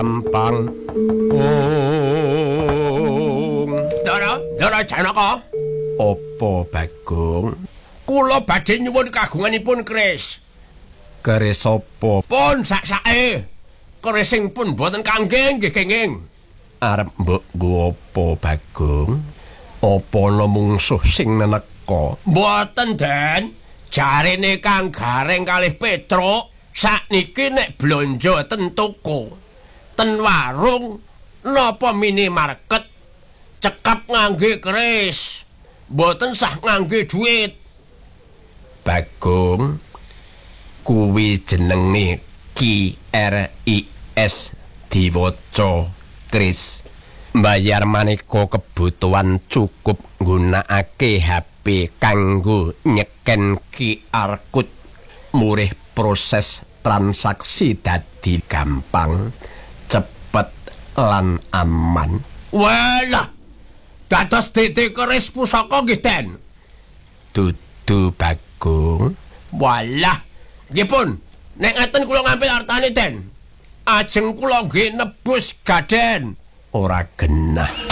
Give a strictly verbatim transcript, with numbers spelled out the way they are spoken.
gampang. Ong. Dara, Dara Janaka. Opo Bagong? Kula badhe nyuwun kagunganipun keris. Keris opo? Pun sak-sake. Keris sing pun boten kangge nggih kenging. Arep mbok nggo apa Bagong? Apa ana mungsuh sing neneka? Mboten, Den. Jarene Kang Gareng kalih Petruk sakniki nek blanja ten toko, ten warung napa minimarket cekap ngangge keris. Mboten sah ngangge duit. Bagong, kuwi jenenge K R I S diwaca Kris. Mbayar maneka kebutuhan cukup nggunakake H P kanggo nyeken Q R code. Murih proses transaksi dadi gampang, cepet lan aman. Walah, dados titik keris pusaka nggih, Den. Dudu Bagong. Walah, nggih pun. Nek ngaten kula ngambil artane, Den. Ajeng kula nggih nebus gaden. Ora genah.